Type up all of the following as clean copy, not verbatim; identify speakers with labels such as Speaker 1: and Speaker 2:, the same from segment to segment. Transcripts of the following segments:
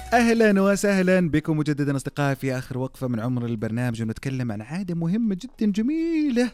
Speaker 1: أهلا وسهلا بكم مجددا أصدقائي في آخر وقفة من عمر البرنامج، ونتكلم عن عادة مهمة جدا جميلة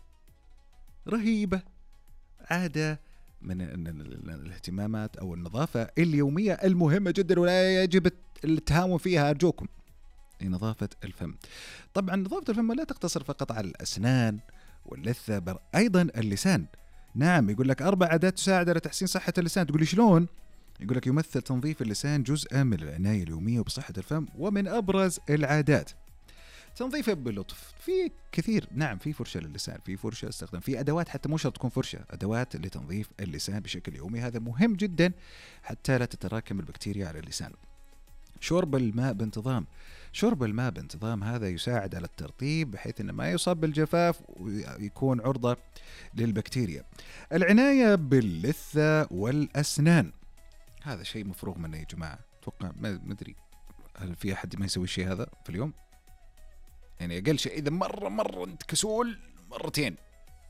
Speaker 1: رهيبة، عادة من الاهتمامات أو النظافة اليومية المهمة جدا ولا يجب التهاون فيها أرجوكم، هي نظافة الفم. طبعا نظافة الفم لا تقتصر فقط على الأسنان واللثة، بل أيضا اللسان. نعم، يقول لك 4 عادات تساعد على تحسين صحة اللسان. تقول لي شلون؟ يقول لك يمثل تنظيف اللسان جزءا من العناية اليومية بصحة الفم، ومن أبرز العادات تنظيفه بلطف. في كثير، نعم، في فرشة للسان، في فرشة استخدام، في أدوات حتى مو شرط تكون فرشة، أدوات لتنظيف اللسان بشكل يومي. هذا مهم جدا حتى لا تتراكم البكتيريا على اللسان. شرب الماء بانتظام. شرب الماء بانتظام هذا يساعد على الترطيب بحيث أنه ما يصاب بالجفاف ويكون عرضة للبكتيريا. العناية باللثة والأسنان، هذا شيء مفروغ منه يا جماعة. أتوقع ما أدري هل في أحد ما يسوي الشيء هذا في اليوم؟ يعني أقل شيء إذا مرة أنت كسول، مرتين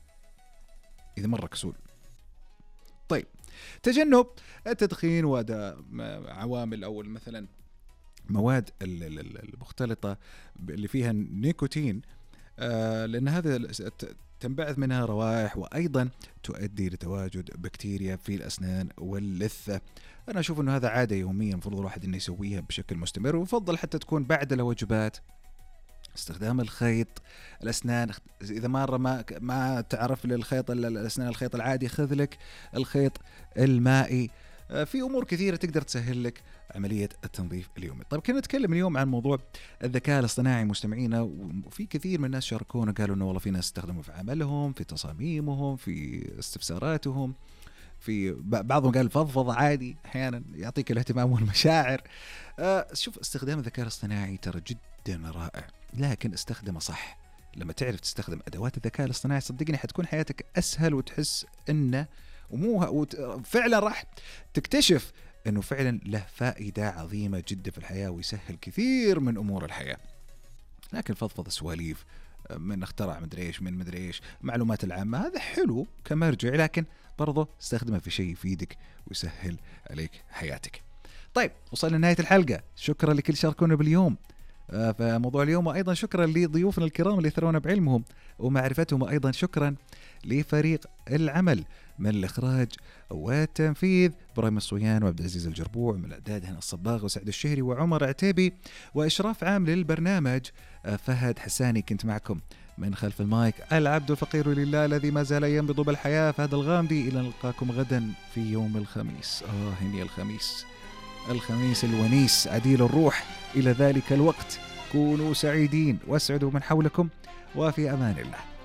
Speaker 1: إذا مرة كسول. طيب، تجنب التدخين وعوامل أو مثلا مواد المختلطة اللي فيها نيكوتين، لأن هذا تنبعث منها روائح، وأيضا تؤدي لتواجد بكتيريا في الأسنان واللثة. أنا أشوف أنه هذا عادة يومية المفروض الواحد أنه يسويها بشكل مستمر، ويفضل حتى تكون بعد الوجبات. استخدام الخيط الأسنان، إذا مرة ما تعرف للخيط الأسنان الخيط العادي، خذ لك الخيط المائي. في أمور كثيرة تقدر تسهل لك عملية التنظيف اليومي. طيب، كنا نتكلم اليوم عن موضوع الذكاء الاصطناعي مستمعينا، وفي كثير من الناس شاركونا قالوا إنه والله في ناس استخدموا في عملهم، في تصاميمهم، في استفساراتهم، في بعضهم قال فضفض عادي أحيانا يعطيك الاهتمام والمشاعر. شوف، استخدام الذكاء الاصطناعي ترى جدا رائع، لكن استخدمه صح. لما تعرف تستخدم أدوات الذكاء الاصطناعي صدقني حتكون حياتك أسهل، وتحس إنه فعلا راح تكتشف انه فعلا له فائدة عظيمة جدا في الحياة، ويسهل كثير من امور الحياة. لكن فضفض سواليف، من اخترع مدري ايش، من مدري ايش، معلومات العامة، هذا حلو كمرجع، لكن برضه استخدمه في شيء يفيدك ويسهل عليك حياتك. طيب، وصلنا لنهاية الحلقة. شكرا لكل شاركونا باليوم في موضوع اليوم، وأيضا شكرا لضيوفنا الكرام اللي ثرونا بعلمهم ومعرفتهم، وأيضا شكرا لفريق العمل من الإخراج والتنفيذ إبراهيم الصويان وعبد العزيز الجربوع، من الإعداد هنا الصباغ وسعد الشهري وعمر عتيبي، وإشراف عام للبرنامج فهد حساني. كنت معكم من خلف المايك العبد الفقير لله الذي ما زال ينبض بالحياة، فهد الغامدي. إلى نلقاكم غدا في يوم الخميس. هني الخميس الونيس عديل الروح. إلى ذلك الوقت كونوا سعيدين واسعدوا من حولكم، وفي أمان الله.